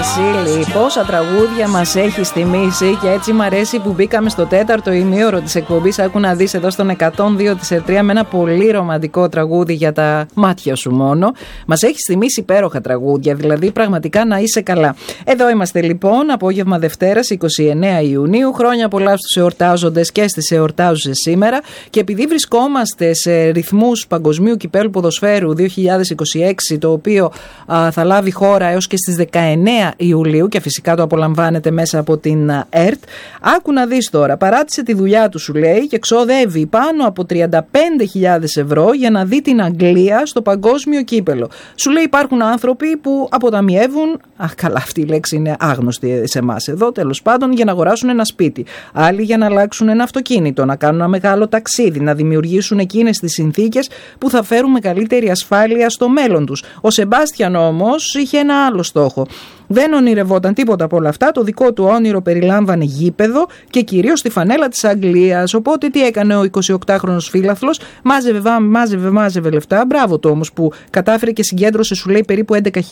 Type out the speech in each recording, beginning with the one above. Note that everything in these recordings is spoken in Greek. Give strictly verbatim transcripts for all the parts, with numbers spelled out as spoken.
Βασίλη, πόσα τραγούδια μας έχει θυμίσει και έτσι μ' αρέσει που μπήκαμε στο τέταρτο ημίωρο της εκπομπής. Άκου να δεις εδώ στον εκατόν δύο της Ερτρία με ένα πολύ ρομαντικό τραγούδι για τα μάτια σου μόνο. Μας έχει θυμίσει υπέροχα τραγούδια, δηλαδή πραγματικά να είσαι καλά. Εδώ είμαστε λοιπόν, απόγευμα Δευτέρας είκοσι εννέα Ιουνίου. Χρόνια πολλά στους εορτάζοντες και στις εορτάζουσες σήμερα. Και επειδή βρισκόμαστε σε ρυθμούς Παγκοσμίου Κυπέλλου Ποδοσφαίρου δύο χιλιάδες είκοσι έξι, το οποίο α, θα λάβει χώρα έως και στις δεκαεννέα Ιουλίου και φυσικά το απολαμβάνετε μέσα από την ΕΡΤ. Άκου να δεις τώρα, παράτησε τη δουλειά του σου λέει και ξοδεύει πάνω από τριάντα πέντε χιλιάδες ευρώ για να δει την Αγγλία στο Παγκόσμιο Κύπελλο. Σου λέει υπάρχουν άνθρωποι που αποταμιεύουν, αχ καλά αυτή η λέξη είναι άγνωστη σε εμάς εδώ τέλος πάντων, για να αγοράσουν ένα σπίτι. Άλλοι για να αλλάξουν ένα αυτοκίνητο, να κάνουν ένα μεγάλο ταξίδι, να δημιουργήσουν εκείνες τις συνθήκες που θα φέρουν μεγαλύτερη ασφάλεια στο μέλλον τους. Ο Σεμπάστιαν όμως είχε ένα άλλο στόχο. Δεν ονειρευόταν τίποτα από όλα αυτά. Το δικό του όνειρο περιλάμβανε γήπεδο και κυρίως τη φανέλα της Αγγλίας. Οπότε τι έκανε ο εικοσιοκτάχρονος φίλαθλος? Μάζευε, μάζευε, μάζευε λεφτά. Μπράβο του όμως που κατάφερε και συγκέντρωσε, σου λέει, περίπου έντεκα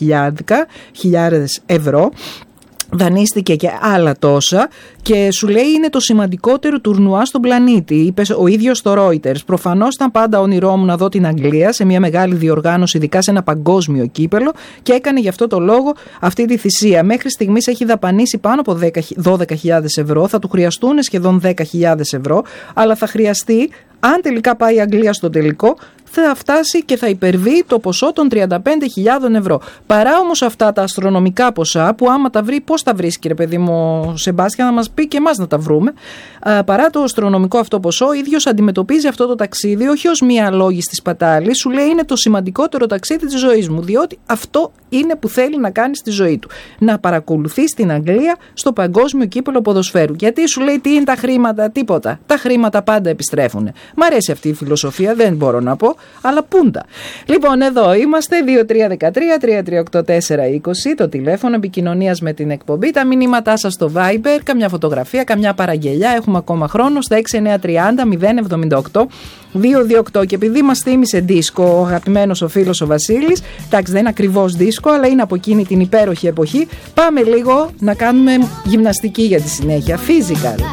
χιλιάδες ευρώ. Δανείστηκε και άλλα τόσα και σου λέει είναι το σημαντικότερο τουρνουά στον πλανήτη, είπε ο ίδιος στο Reuters. Προφανώς ήταν πάντα όνειρό μου να δω την Αγγλία σε μια μεγάλη διοργάνωση, ειδικά σε ένα παγκόσμιο κύπελλο, και έκανε γι' αυτό το λόγο αυτή τη θυσία. Μέχρι στιγμής έχει δαπανίσει πάνω από δώδεκα χιλιάδες ευρώ, θα του χρειαστούν σχεδόν δέκα χιλιάδες ευρώ, αλλά θα χρειαστεί, αν τελικά πάει η Αγγλία στο τελικό, θα φτάσει και θα υπερβεί το ποσό των τριάντα πέντε χιλιάδες ευρώ. Παρά όμως αυτά τα αστρονομικά ποσά, που άμα τα βρει, πώς τα βρίσκει ρε παιδί μου ο Σεμπάστιαν, να μας πει και εμάς να τα βρούμε. Α, παρά το αστρονομικό αυτό ποσό, ο ίδιος αντιμετωπίζει αυτό το ταξίδι όχι ως μία αλόγιστη σπατάλη. Σου λέει είναι το σημαντικότερο ταξίδι της ζωής μου, διότι αυτό είναι που θέλει να κάνει στη ζωή του. Να παρακολουθεί στην Αγγλία στο Παγκόσμιο Κύπελλο Ποδοσφαίρου. Γιατί σου λέει τι είναι τα χρήματα? Τίποτα. Τα χρήματα πάντα επιστρέφουν. Μ' αρέσει αυτή η φιλοσοφία, δεν μπορώ να πω. Αλλά πούντα. Λοιπόν, εδώ είμαστε, δύο τρία ένα τρία τρία τρία οκτώ τέσσερα είκοσι, το τηλέφωνο επικοινωνίας με την εκπομπή, τα μηνύματά σας στο Viber, καμιά φωτογραφία, καμιά παραγγελιά, έχουμε ακόμα χρόνο, στα έξι εννιά τριάντα μηδέν εβδομήντα οκτώ διακόσια είκοσι οκτώ. Και επειδή μας θύμισε δίσκο ο αγαπημένος ο φίλος ο Βασίλης, εντάξει δεν είναι ακριβώς δίσκο, αλλά είναι από εκείνη την υπέροχη εποχή, πάμε λίγο να κάνουμε γυμναστική για τη συνέχεια, physical.